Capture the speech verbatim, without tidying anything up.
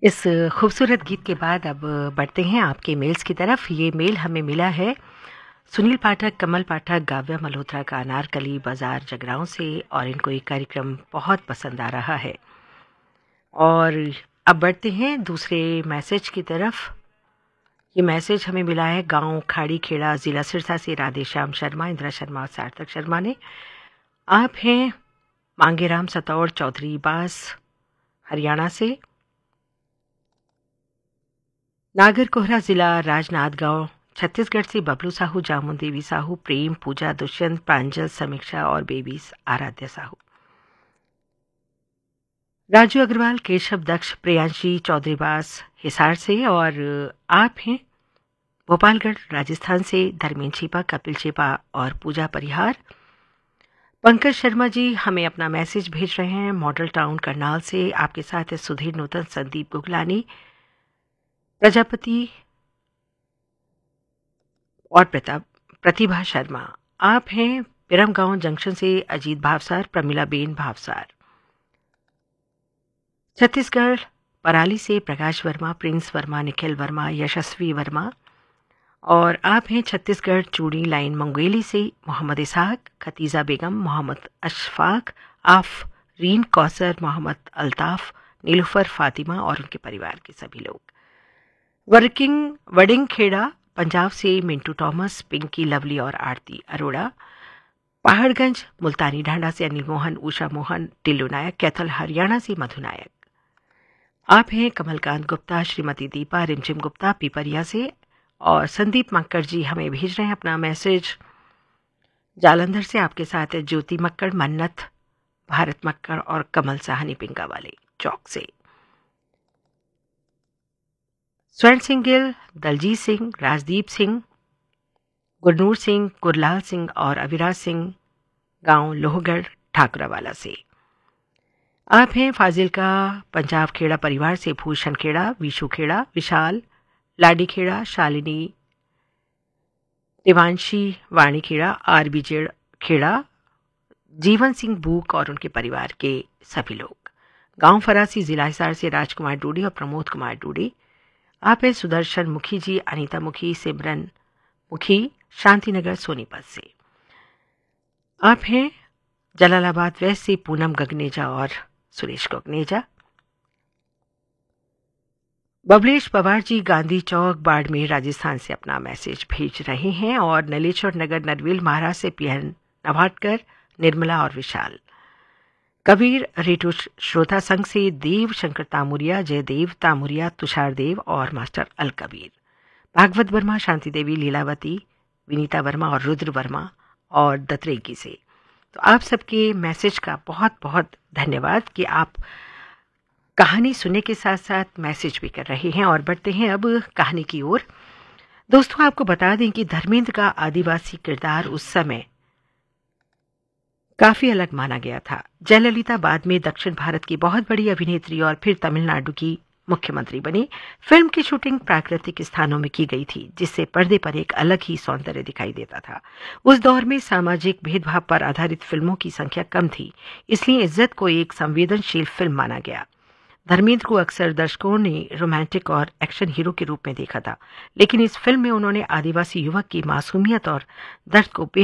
इस खूबसूरत गीत के बाद अब बढ़ते हैं आपके मेल्स की तरफ। ये मेल हमें मिला है सुनील पाठक, कमल पाठक, गाव्या मल्होत्रा का अनारकली बाजार जगरांव से, और इनको ये कार्यक्रम बहुत पसंद आ रहा है। और अब बढ़ते हैं दूसरे मैसेज की तरफ। ये मैसेज हमें मिला है गांव खाड़ी खेड़ा, जिला सिरसा से राधेश्याम शर्मा, इंदिरा शर्मा और सार्थक शर्मा ने। आप हैं मांगेराम सतौड़ चौधरी बास, हरियाणा से। नागरकोहरा जिला राजनांदगांव छत्तीसगढ़ से बबलू साहू, जामुन देवी साहू, प्रेम, पूजा, दुष्यंत, प्रांजल, समीक्षा और बेबी आराध्या साहू। राजू अग्रवाल, केशव दक्ष, प्रियांशी चौधरीबास हिसार से। और आप हैं भोपालगढ़ राजस्थान से धर्मेंद्र छिपा, कपिल छिपा और पूजा परिहार। पंकज शर्मा जी हमें अपना मैसेज भेज रहे हैं मॉडल टाउन करनाल से। आपके साथ है सुधीर नूतन, संदीप गुगलानी, प्रजापति और प्रतिभा शर्मा। आप हैं बिरमगांव जंक्शन से अजीत भावसार, प्रमिला बेन भावसार। छत्तीसगढ़ पराली से प्रकाश वर्मा, प्रिंस वर्मा, निखिल वर्मा, यशस्वी वर्मा। और आप हैं छत्तीसगढ़ चूड़ी लाइन मंगेली से मोहम्मद इसहाक, खतीजा बेगम, मोहम्मद अशफाक, आफरीन कौसर, मोहम्मद अल्ताफ, नीलुफर फातिमा और उनके परिवार के सभी लोग। वर्किंग वडिंग खेड़ा पंजाब से मिंटू थॉमस, पिंकी लवली और आरती अरोड़ा। पहाड़गंज मुल्तानी ढांडा से अनिल मोहन, उषा मोहन, टिल्लू नायक, कैथल हरियाणा से मधु नायक। आप हैं कमलकांत गुप्ता, श्रीमती दीपा, रिमझिम गुप्ता पीपरिया से। और संदीप मक्कड़ जी हमें भेज रहे हैं अपना मैसेज जालंधर से। आपके साथ है ज्योति मक्कड़, मन्नत, भारत मक्कड़ और कमल साहनी पिंगा वाले चौक से। स्वर्ण सिंह गिल, दलजीत सिंह, राजदीप सिंह, गुरनूर सिंह, गुरलाल सिंह और अविराज सिंह गांव लोहगढ़ ठाकुरावाला से। आप हैं फाजिल का पंजाब खेड़ा परिवार से भूषण खेड़ा, विशु खेड़ा, विशाल, लाडी खेड़ा, शालिनी, देवांशी, वाणी खेड़ा, आर बीजेड़ खेड़ा, जीवन सिंह बूक और उनके परिवार के सभी लोग। गांव फरासी जिला हिसार से राजकुमार डूडी और प्रमोद कुमार डूडी। आप हैं सुदर्शन मुखी जी, अनीता मुखी, सिमरन मुखी, शांतिनगर सोनीपत से। आप हैं जलालाबाद वेस्ट से पूनम गगनेजा और सुरेश गगनेजा। बबलेश पवार जी गांधी चौक बाड़मेर राजस्थान से अपना मैसेज भेज रहे हैं। और नलेश्वर नगर नरविल महाराज से पीएन नवाटकर, निर्मला और विशाल। कबीर रेटो श्रोता संघ से देव शंकर तामुरिया, जयदेव तामुरिया, तुषार देव और मास्टर अल कबीर। भागवत वर्मा, शांति देवी, लीलावती, विनीता वर्मा और रुद्र वर्मा और दत्रेगी से। तो आप सबके मैसेज का बहुत बहुत धन्यवाद कि आप कहानी सुनने के साथ साथ मैसेज भी कर रहे हैं। और बढ़ते हैं अब कहानी की ओर। दोस्तों, आपको बता दें कि धर्मेंद्र का आदिवासी किरदार उस समय काफी अलग माना गया था। जयललिता बाद में दक्षिण भारत की बहुत बड़ी अभिनेत्री और फिर तमिलनाडु की मुख्यमंत्री बनी। फिल्म की शूटिंग प्राकृतिक स्थानों में की गई थी, जिससे पर्दे पर एक अलग ही सौंदर्य दिखाई देता था। उस दौर में सामाजिक भेदभाव पर आधारित फिल्मों की संख्या कम थी, इसलिए इज्जत को एक संवेदनशील फिल्म माना गया। धर्मेंद्र को अक्सर दर्शकों ने रोमांटिक और एक्शन हीरो के रूप में देखा था, लेकिन इस फिल्म में उन्होंने आदिवासी युवक की मासूमियत और दर्द को